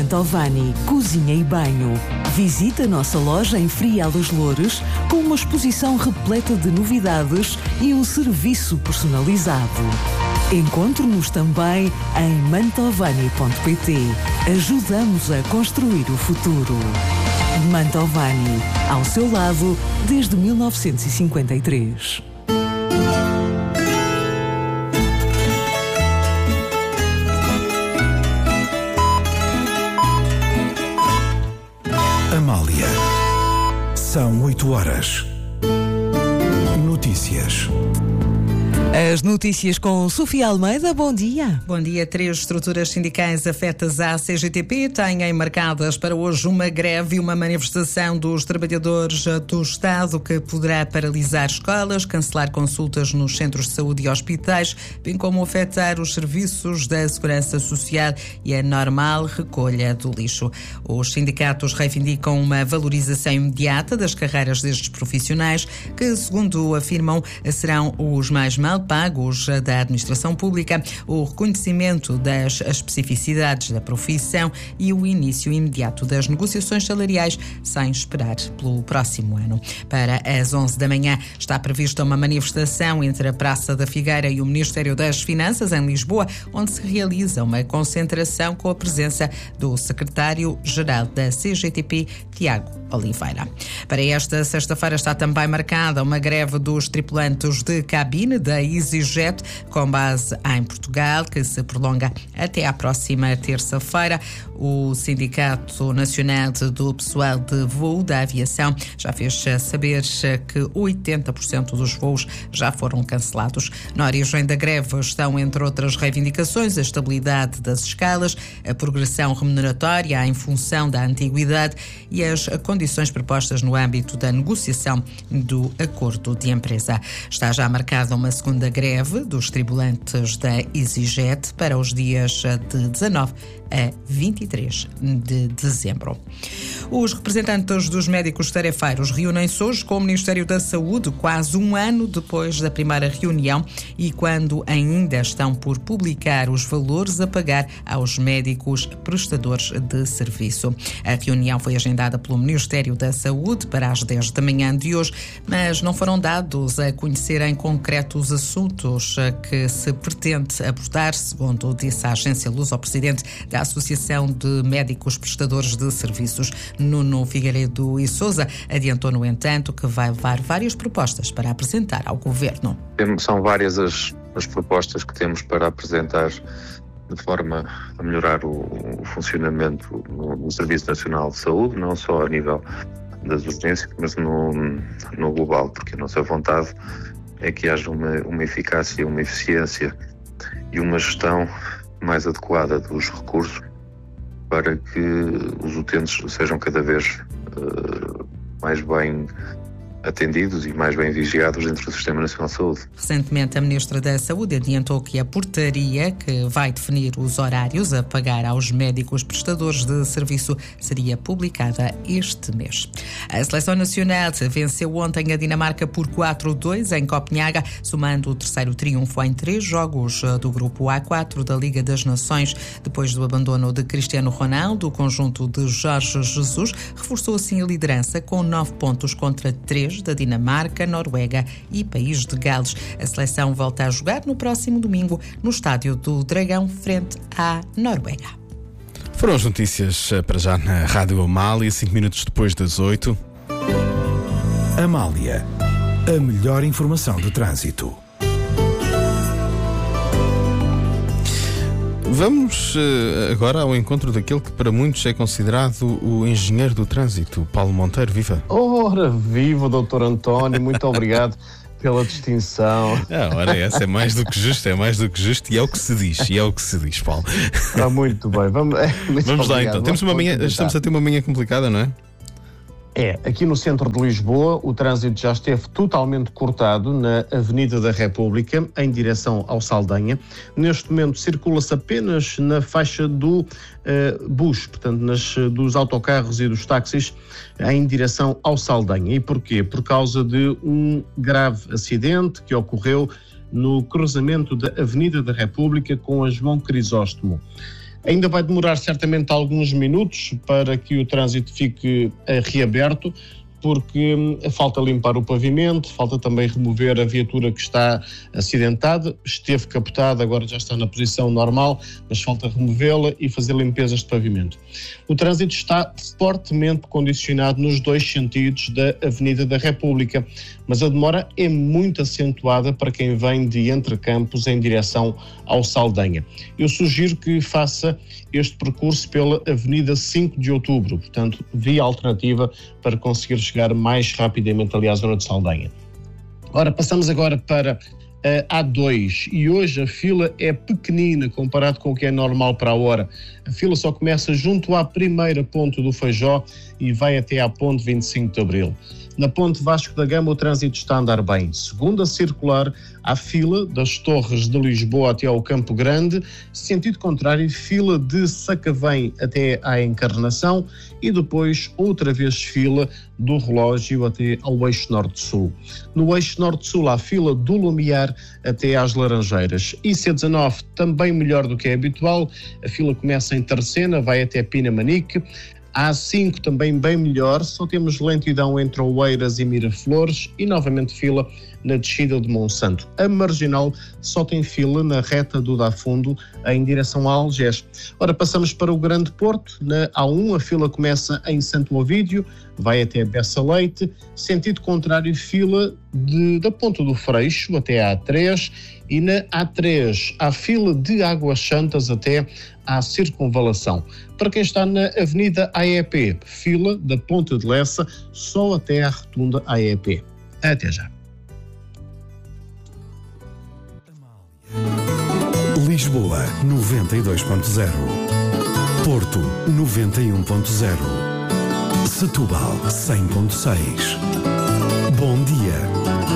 Mantovani Cozinha e Banho. Visita a nossa loja em Frial dos Loures com uma exposição repleta de novidades e um serviço personalizado. Encontre-nos também em mantovani.pt. Ajudamos a construir o futuro. Mantovani, ao seu lado desde 1953. Amália. São 8h. Notícias. As notícias com Sofia Almeida. Bom dia. Bom dia. 3 estruturas sindicais afetas à CGTP têm marcadas para hoje uma greve e uma manifestação dos trabalhadores do Estado que poderá paralisar escolas, cancelar consultas nos centros de saúde e hospitais, bem como afetar os serviços da Segurança Social e a normal recolha do lixo. Os sindicatos reivindicam uma valorização imediata das carreiras destes profissionais que, segundo afirmam, serão os mais mal pagos da administração pública, o reconhecimento das especificidades da profissão e o início imediato das negociações salariais sem esperar pelo próximo ano. Para as 11 da manhã está prevista uma manifestação entre a Praça da Figueira e o Ministério das Finanças em Lisboa, onde se realiza uma concentração com a presença do secretário-geral da CGTP, Tiago Oliveira. Para esta sexta-feira está também marcada uma greve dos tripulantes de cabine da EasyJet, com base em Portugal, que se prolonga até à próxima terça-feira. O Sindicato Nacional do Pessoal de Voo da Aviação já fez saber que 80% dos voos já foram cancelados. Na origem da greve estão, entre outras reivindicações, a estabilidade das escalas, a progressão remuneratória em função da antiguidade e as condições propostas no âmbito da negociação do acordo de empresa. Está já marcada uma segunda greve dos tripulantes da EasyJet para os dias de 19 a 23 de dezembro. Os representantes dos médicos tarefeiros reúnem-se hoje com o Ministério da Saúde, quase um ano depois da primeira reunião e quando ainda estão por publicar os valores a pagar aos médicos prestadores de serviço. A reunião foi agendada pelo Ministério da Saúde para as 10 da manhã de hoje, mas não foram dados a conhecer em concreto os assuntos que se pretende abordar, segundo disse a agência Luz ao presidente da Associação de Médicos Prestadores de Serviços. Nuno Figueiredo e Sousa adiantou, no entanto, que vai levar várias propostas para apresentar ao Governo. São várias as propostas que temos para apresentar de forma a melhorar o funcionamento no Serviço Nacional de Saúde, não só a nível das urgências, mas no global, porque a nossa vontade é que haja uma eficácia, uma eficiência e uma gestão mais adequada dos recursos para que os utentes sejam cada vez mais bem atendidos e mais bem vigiados dentro do Sistema Nacional de Saúde. Recentemente, a Ministra da Saúde adiantou que a portaria que vai definir os horários a pagar aos médicos prestadores de serviço seria publicada este mês. A Seleção Nacional venceu ontem a Dinamarca por 4-2 em Copenhaga, somando o terceiro triunfo em 3 jogos do Grupo A4 da Liga das Nações. Depois do abandono de Cristiano Ronaldo, o conjunto de Jorge Jesus reforçou assim a liderança com 9 pontos contra 3 da Dinamarca, Noruega e País de Gales. A seleção volta a jogar no próximo domingo no Estádio do Dragão, frente à Noruega. Foram as notícias para já na Rádio Amália, 5 minutos depois das 8. Amália, a melhor informação do trânsito. Vamos agora ao encontro daquele que para muitos é considerado o engenheiro do trânsito, Paulo Monteiro. Viva! Ora, viva, Dr. António, muito obrigado pela distinção. Ora, essa é mais do que justo, e é o que se diz, Paulo. Muito bem, vamos lá então. Estamos a ter uma manhã complicada, não é? Aqui no centro de Lisboa, o trânsito já esteve totalmente cortado na Avenida da República, em direção ao Saldanha. Neste momento circula-se apenas na faixa do bus, portanto, dos autocarros e dos táxis, em direção ao Saldanha. E porquê? Por causa de um grave acidente que ocorreu no cruzamento da Avenida da República com a João Crisóstomo. Ainda vai demorar certamente alguns minutos para que o trânsito fique reaberto, porque falta limpar o pavimento, falta também remover a viatura que está acidentada, esteve capotada, agora já está na posição normal, mas falta removê-la e fazer limpezas de pavimento. O trânsito está fortemente condicionado nos dois sentidos da Avenida da República, mas a demora é muito acentuada para quem vem de Entrecampos em direção ao Saldanha. Eu sugiro que faça este percurso pela Avenida 5 de Outubro, portanto, via alternativa para conseguir chegar mais rapidamente ali à zona de Saldanha. Ora, passamos agora para a A2 e hoje a fila é pequenina comparado com o que é normal para a hora. A fila só começa junto à primeira ponte do Feijó e vai até à ponte 25 de Abril. Na ponte Vasco da Gama o trânsito está a andar bem. Segunda circular, há fila das Torres de Lisboa até ao Campo Grande, sentido contrário, fila de Sacavém até à Encarnação e depois outra vez fila do Relógio até ao Eixo Norte-Sul. No Eixo Norte-Sul há fila do Lumiar até às Laranjeiras. IC19 também melhor do que é habitual, a fila começa em Terceira, vai até Pinamanique. A A5 também bem melhor, só temos lentidão entre Oeiras e Miraflores e novamente fila na descida de Monsanto. A Marginal só tem fila na reta do Dafundo em direção a Algés. Ora, passamos para o Grande Porto. Na A1 a fila começa em Santo Ovídio, vai até Bessa Leite, sentido contrário fila da Ponta do Freixo até a A3 e na A3 há fila de Águas Santas até à Circunvalação. Para quem está na Avenida AEP, fila da Ponta de Lessa só até à Rotunda AEP. Até já. Lisboa 92.0, Porto 91.0, Setúbal 100.6. Bom dia